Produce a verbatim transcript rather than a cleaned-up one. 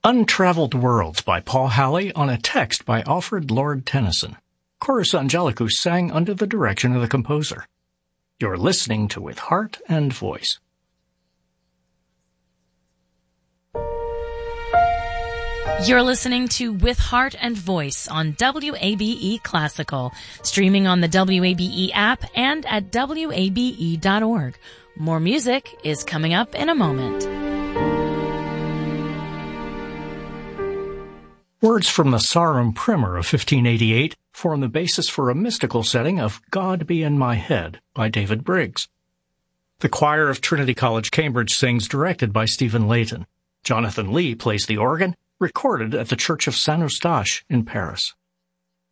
Untraveled Worlds by Paul Halley on a text by Alfred Lord Tennyson. Chorus Angelicus sang under the direction of the composer. You're listening to With Heart and Voice. You're listening to With Heart and Voice on W A B E Classical, streaming on the W A B E app and at W A B E dot org. More music is coming up in a moment. Words from the Sarum Primer of fifteen eighty-eight form the basis for a mystical setting of God Be in My Head by David Briggs. The choir of Trinity College, Cambridge sings, directed by Stephen Layton. Jonathan Lee plays the organ, recorded at the Church of Saint Eustache in Paris.